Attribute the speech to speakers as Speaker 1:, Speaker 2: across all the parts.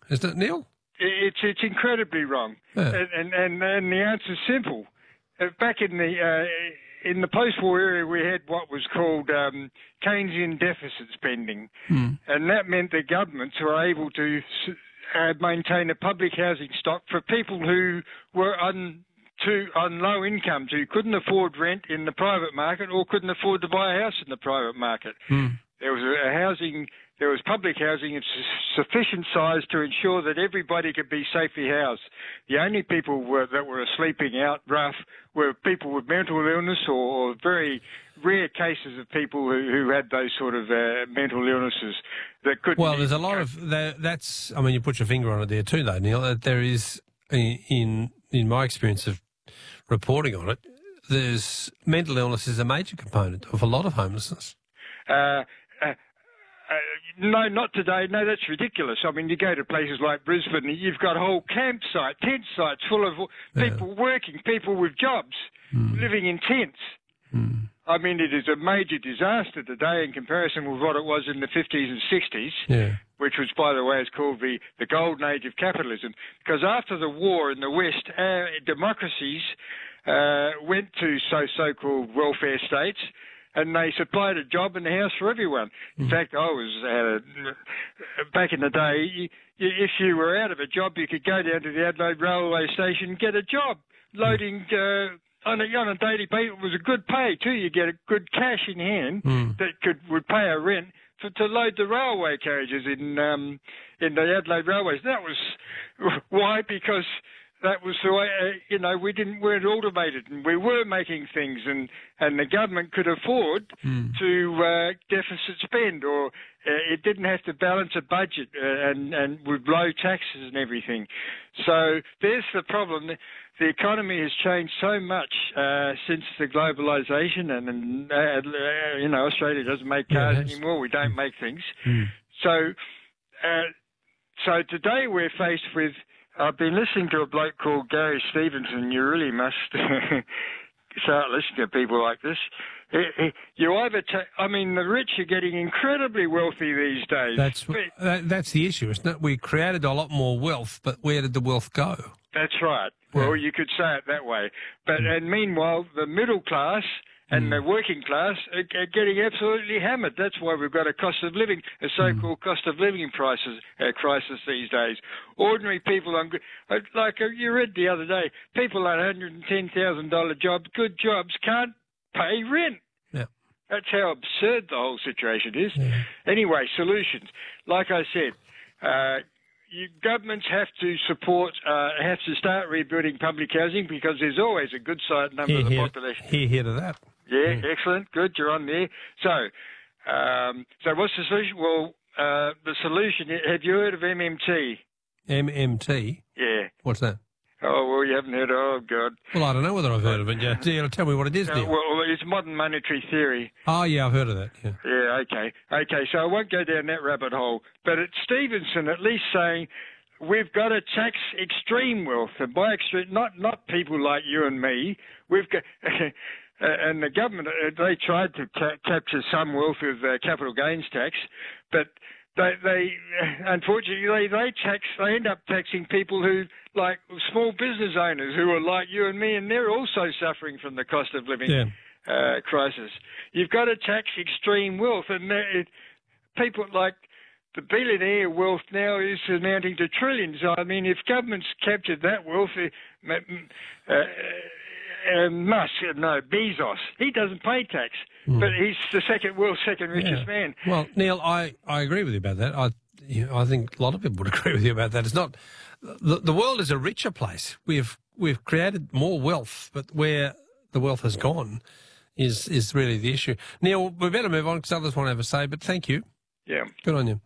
Speaker 1: isn't it, Neil?
Speaker 2: It's incredibly wrong, and the answer's simple. Back in the post-war era, we had what was called Keynesian deficit spending, and that meant that governments were able to maintain a public housing stock for people who were on low incomes, who couldn't afford rent in the private market or couldn't afford to buy a house in the private market. There was public housing of sufficient size to ensure that everybody could be safely housed. The only people that were sleeping out rough were people with mental illness or very rare cases of people who had those sort of mental illnesses that couldn't...
Speaker 1: Well, there's a lot of... That's... I mean, you put your finger on it there too, though, Neil. There is, in my experience of reporting on it, there's mental illness is a major component of a lot of homelessness.
Speaker 2: No, not today. No, that's ridiculous. I mean, you go to places like Brisbane, you've got whole campsite, tent sites full of people working, people with jobs, living in tents. I mean, it is a major disaster today in comparison with what it was in the 50s and 60s, which was, by the way, is called the golden age of capitalism. Because after the war in the West, our democracies went to so-called welfare states, and they supplied a job and a house for everyone. In fact, I was back in the day, if you were out of a job, you could go down to the Adelaide railway station and get a job loading on a daily basis. It was a good pay too. You get a good cash in hand that would pay a rent to load the railway carriages in the Adelaide railways. That was why, because that was the way, we weren't automated, and we were making things, and the government could afford to deficit spend, or it didn't have to balance a budget and with low taxes and everything. So there's the problem. The economy has changed so much since the globalisation, and Australia doesn't make cars anymore. We don't make things. So today we're faced with. I've been listening to a bloke called Gary Stevenson. You really must start listening to people like this. The rich are getting incredibly wealthy these days.
Speaker 1: That's the issue, isn't it? We created a lot more wealth, but where did the wealth go?
Speaker 2: That's right. Well, you could say it that way. And meanwhile, the middle class and the working class are getting absolutely hammered. That's why we've got a so-called cost of living crisis these days. Ordinary people, like you read the other day, people on $110,000 jobs, good jobs, can't pay rent. Yeah. That's how absurd the whole situation is. Yeah. Anyway, solutions. Like I said, governments have to start rebuilding public housing, because there's always a good sized number of the population.
Speaker 1: Hear to that.
Speaker 2: Yeah, excellent. Good, you're on there. So what's the solution? Well, the solution, have you heard of MMT?
Speaker 1: MMT?
Speaker 2: Yeah.
Speaker 1: What's that?
Speaker 2: Oh, well, you haven't heard of it. Oh, God.
Speaker 1: Well, I don't know whether I've heard of it yet. Tell me what it is, Neil.
Speaker 2: Well, it's modern monetary theory.
Speaker 1: Oh, yeah, I've heard of that.
Speaker 2: Yeah, okay. Okay, so I won't go down that rabbit hole. But it's Stevenson at least saying we've got to tax extreme wealth. And by extreme, not people like you and me. We've got... and the government, they tried to capture some wealth with capital gains tax, but they unfortunately they end up taxing people who, like small business owners who are like you and me, and they're also suffering from the cost of living crisis. You've got to tax extreme wealth, and people like the billionaire wealth now is amounting to trillions. I mean, if governments captured that wealth, Bezos, he doesn't pay tax, but he's the second richest man.
Speaker 1: Well, Neil, I agree with you about that. I think a lot of people would agree with you about that. It's not the world is a richer place. We've created more wealth, but where the wealth has gone is really the issue. Neil, we better move on because others want to have a say. But thank you.
Speaker 2: Yeah,
Speaker 1: good on you.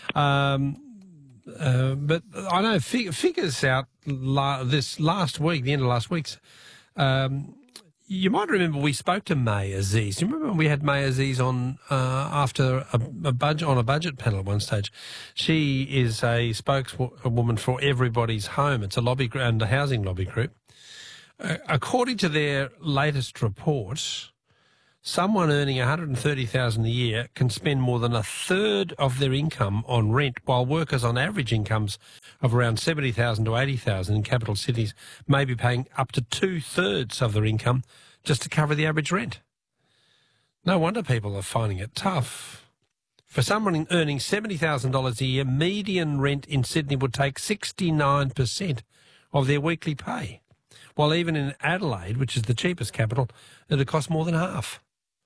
Speaker 1: But I know figures out this last week, the end of last week's. You might remember we spoke to May Aziz. You remember when we had May Aziz on after a budget panel at one stage? She is a spokeswoman for Everybody's Home. It's a lobby and a housing lobby group. According to their latest report, someone earning $130,000 a year can spend more than a third of their income on rent, while workers on average incomes of around $70,000 to $80,000 in capital cities may be paying up to 2/3 of their income just to cover the average rent. No wonder people are finding it tough. For someone earning $70,000 a year, median rent in Sydney would take 69% of their weekly pay, while even in Adelaide, which is the cheapest capital, it'd cost more than half.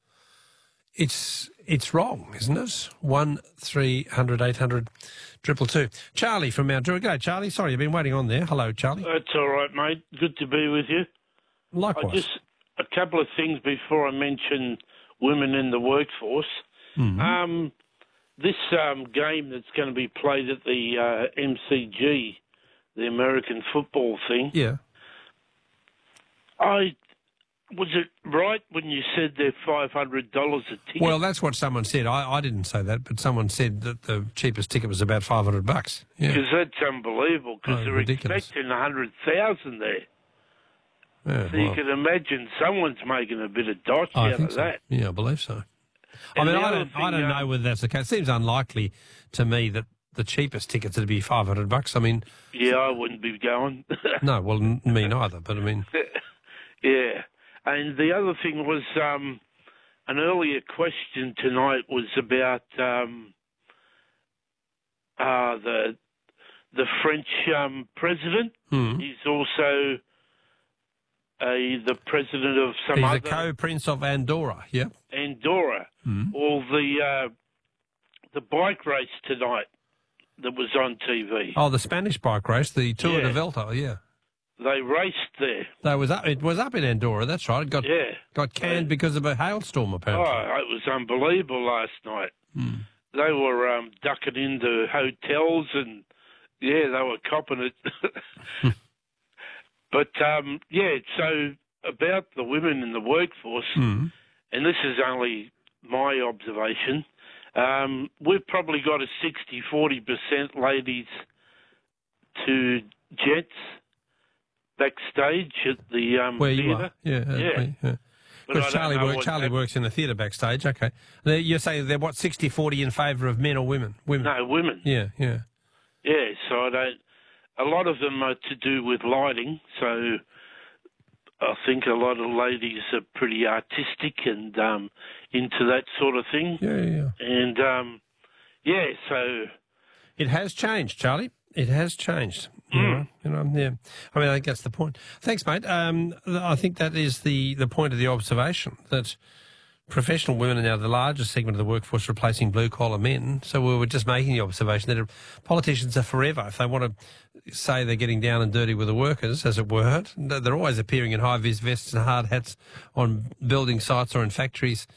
Speaker 1: It's wrong, isn't it? 1300 800 222. Charlie from Mount Druitt. G'day, Charlie. Sorry, you've been waiting on there. Hello, Charlie.
Speaker 3: That's all right, mate. Good to be with you.
Speaker 1: Likewise.
Speaker 3: A couple of things before I mention women in the workforce.
Speaker 1: Mm-hmm.
Speaker 3: This game that's going to be played at the MCG, the American football thing.
Speaker 1: Yeah.
Speaker 3: Was it right when you said they're $500 a ticket?
Speaker 1: Well, that's what someone said. I didn't say that, but someone said that the cheapest ticket was about $500. Yeah.
Speaker 3: Because that's unbelievable, because they're
Speaker 1: ridiculous.
Speaker 3: expecting 100,000 there.
Speaker 1: Yeah,
Speaker 3: So you can imagine someone's making a bit of dosh
Speaker 1: I
Speaker 3: out
Speaker 1: think
Speaker 3: of
Speaker 1: so.
Speaker 3: that.
Speaker 1: Yeah, I believe so.
Speaker 3: And
Speaker 1: I
Speaker 3: the
Speaker 1: don't know whether that's the case. It seems unlikely to me that the cheapest tickets would be $500. I mean,
Speaker 3: Yeah, I wouldn't be going.
Speaker 1: no, well, me neither. But I mean,
Speaker 3: Yeah. And the other thing was an earlier question tonight was about the French president. He's also the president of some
Speaker 1: he's
Speaker 3: other...
Speaker 1: a co-prince of Andorra. Yeah.
Speaker 3: Andorra. Or the bike race tonight that was on TV.
Speaker 1: Oh, the Spanish bike race, the Tour de
Speaker 3: Yeah.
Speaker 1: Vuelta. Yeah.
Speaker 3: They raced there.
Speaker 1: It was up in Andorra. That's right. It got canned because of a hailstorm, apparently.
Speaker 3: Oh, it was unbelievable last night. They were ducking into hotels and, they were copping it. But, so about the women in the workforce, and this is only my observation, we've probably got a 60-40% ladies to gents backstage at the
Speaker 1: Where you
Speaker 3: theatre.
Speaker 1: are. Yeah.
Speaker 3: But
Speaker 1: Because
Speaker 3: I don't know
Speaker 1: Charlie works in the theatre backstage. Okay. You're saying they're, 60-40 in favour of men or women? Women.
Speaker 3: No, women.
Speaker 1: Yeah.
Speaker 3: Yeah, so a lot of them are to do with lighting, so I think a lot of ladies are pretty artistic and into that sort of thing.
Speaker 1: Yeah.
Speaker 3: And, so...
Speaker 1: It has changed, Charlie. It has changed. Yeah. I mean, I think that's the point. Thanks, mate. I think that is the point of the observation, that professional women are now the largest segment of the workforce, replacing blue-collar men. So we were just making the observation that politicians are forever. If they want to say they're getting down and dirty with the workers, as it were, they're always appearing in high-vis vests and hard hats on building sites or in factories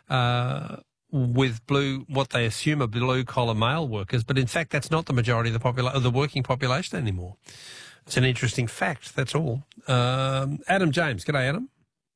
Speaker 1: with what they assume are blue-collar male workers. But in fact, that's not the majority of the working population anymore. It's an interesting fact, that's all. Adam James. G'day, Adam.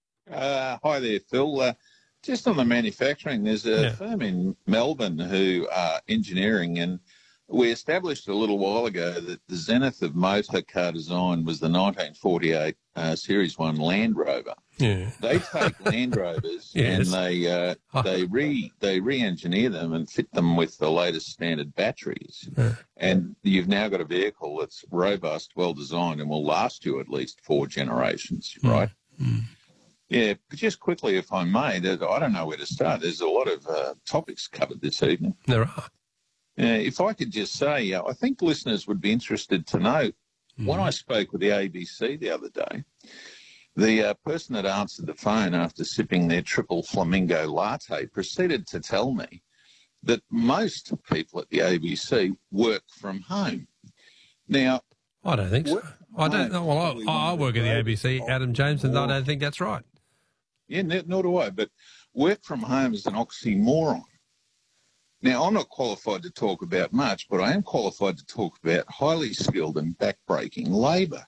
Speaker 4: Hi there, Phil. Just on the manufacturing, there's a firm in Melbourne who are engineering, and we established a little while ago that the zenith of motor car design was the 1948 Series 1 Land Rover.
Speaker 1: Yeah.
Speaker 4: They take Land Rovers
Speaker 1: Yes.
Speaker 4: and they re-engineer them and fit them with the latest standard batteries. And you've now got a vehicle that's robust, well designed, and will last you at least 4 generations, right? Yeah, but just quickly, if I may, I don't know where to start. There's a lot of topics covered this evening.
Speaker 1: There are.
Speaker 4: If I could just say, I think listeners would be interested to know, when I spoke with the ABC the other day, the person that answered the phone after sipping their triple flamingo latte proceeded to tell me that most people at the ABC work from home. Now,
Speaker 1: I don't think so. I don't know. Well, I work at the ABC, Adam James, and I don't think that's right.
Speaker 4: Yeah, nor do I. But work from home is an oxymoron. Now, I'm not qualified to talk about much, but I am qualified to talk about highly skilled and backbreaking labour.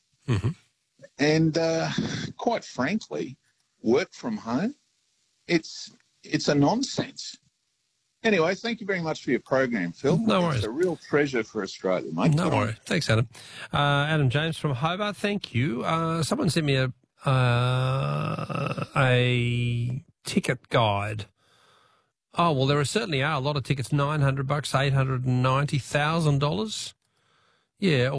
Speaker 4: And quite frankly, work from home, it's a nonsense. Anyway, thank you very much for your program, Phil.
Speaker 1: No worries.
Speaker 4: It's a real treasure for Australia, mate.
Speaker 1: No worries. Thanks, Adam. Adam James from Hobart, thank you. Someone sent me a ticket guide. Oh, well, there certainly are a lot of tickets, $900, $890,000. Yeah,